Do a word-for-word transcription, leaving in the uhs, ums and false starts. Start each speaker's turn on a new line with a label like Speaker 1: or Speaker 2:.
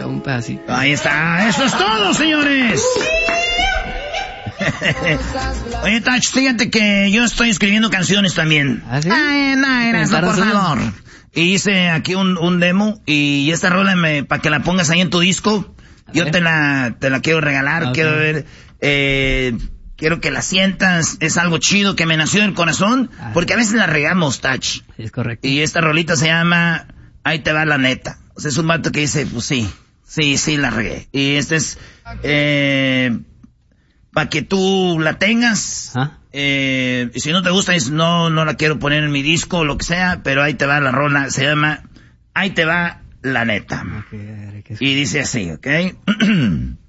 Speaker 1: un pedacito.
Speaker 2: Ahí está, eso es todo, señores. Oye, Tach, fíjate que yo estoy escribiendo canciones también.
Speaker 1: ¿Ah, sí?
Speaker 2: Ay, no, Erasmo, por favor. Y hice aquí un, un demo y esta rola me, para que la pongas ahí en tu disco. Yo te la, te la quiero regalar, okay. Quiero ver, eh, quiero que la sientas, es algo chido que me nació del corazón, ah. Porque a veces la regamos, Tach.
Speaker 1: Es correcto.
Speaker 2: Y esta rolita se llama Ahí te va la neta. O sea, es un vato que dice, pues sí, sí, sí la regué. Y este es, eh, para que tú la tengas, ¿ah? eh, y si no te gusta, dices, no, no la quiero poner en mi disco o lo que sea, pero ahí te va la rola, se llama Ahí te va la neta. Okay, y dice así, ¿ok?